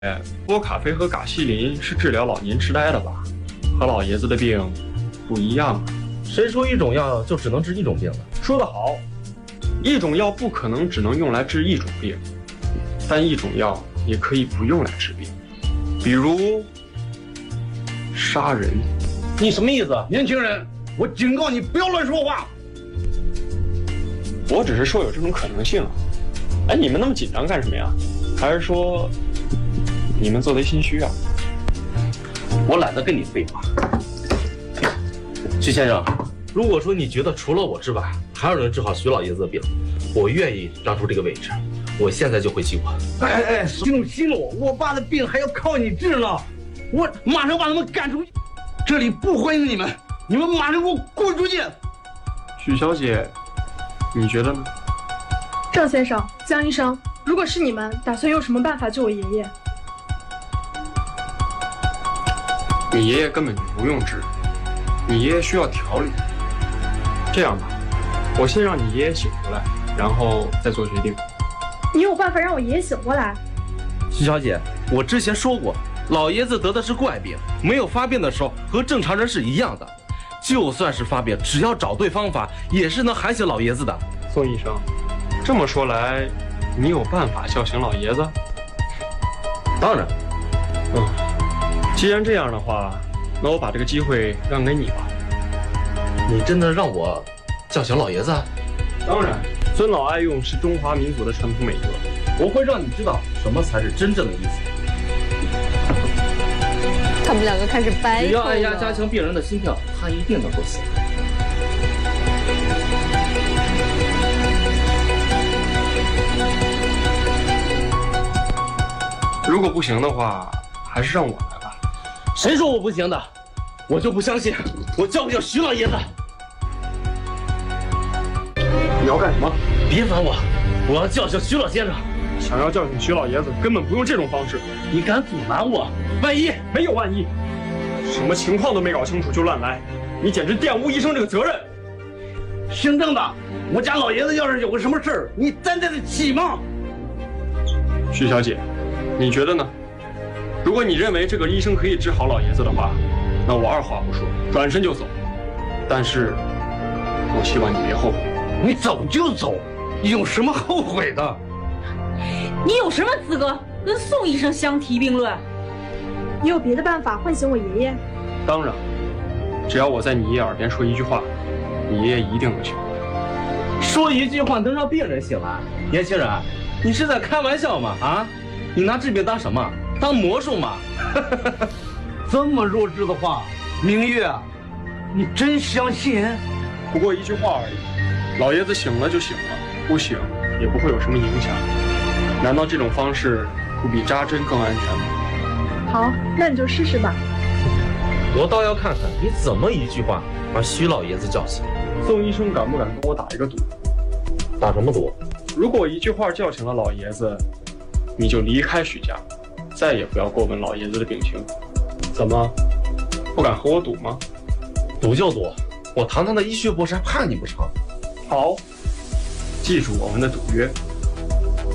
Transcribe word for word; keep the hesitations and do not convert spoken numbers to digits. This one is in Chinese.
哎，波卡菲和嘎西林是治疗老年痴呆的吧？和老爷子的病不一样啊。 谁说一种药就只能治一种病了？ 说得好，一种药不可能只能用来治一种病，但一种药也可以不用来治病，比如杀人。 你什么意思？ 年轻人，我警告你不要乱说话。 我只是说有这种可能性啊。哎，你们那么紧张干什么呀？还是说你们做贼心虚啊？ 我懒得跟你废话。 徐先生，如果说你觉得除了我之外还有人治好徐老爷子的病，我愿意让出这个位置，我现在就回激活。 哎哎哎，激动激怒！我爸的病还要靠你治呢，我马上把他们赶出去，这里不欢迎你们，你们马上给我滚出去！ 许小姐，你觉得呢？ 郑先生，江医生，如果是你们，打算用什么办法救我爷爷？ 你爷爷根本就不用治，你爷爷需要调理。这样吧，我先让你爷爷醒过来，然后再做决定。 你有办法让我爷爷醒过来？ 徐小姐，我之前说过，老爷子得的是怪病，没有发病的时候和正常人是一样的，就算是发病，只要找对方法，也是能喊醒老爷子的。 宋医生，这么说来，你有办法叫醒老爷子？ 当然。 嗯，既然这样的话，那我把这个机会让给你吧。 你真的让我叫醒老爷子？ 当然，尊老爱幼是中华民族的传统美德。 我会让你知道什么才是真正的意思。 他们两个开始掰。 只要按压加强病人的心跳，他一定能够醒。 如果不行的话，还是让我来吧。 谁说我不行的？我就不相信，我叫不叫徐老爷子？ 你要干什么？ 别烦我，我要叫醒徐老先生。 想要叫醒徐老爷子，根本不用这种方式。 你敢阻拦我？万一没有万一，什么情况都没搞清楚就乱来，你简直玷污医生这个责任。 姓郑的，我家老爷子要是有个什么事儿，你担待得起吗？ 徐小姐，你觉得呢？如果你认为这个医生可以治好老爷子的话，那我二话不说，转身就走。但是，我希望你别后悔。 你走就走，有什么后悔的？ 你有什么资格跟宋医生相提并论？ 你有别的办法唤醒我爷爷？ 当然，只要我在你爷爷耳边说一句话，你爷爷一定能醒过来。 说一句话能让病人醒来？年轻人，你是在开玩笑吗？啊，你拿治病当什么？当魔术吗？ 这么弱智的话，明月，你真相信？ 不过一句话而已，老爷子醒了就醒了，不醒也不会有什么影响。难道这种方式不比扎针更安全吗？ 好，那你就试试吧。 我倒要看看你怎么一句话把徐老爷子叫醒。 宋医生敢不敢跟我打一个赌？ 打什么赌？ 如果我一句话叫醒了老爷子，你就离开徐家，再也不要过问老爷子的病情。怎么，不敢和我赌吗？ 赌就赌，我堂堂的医学博士还怕你不成？ 好，记住我们的赌约。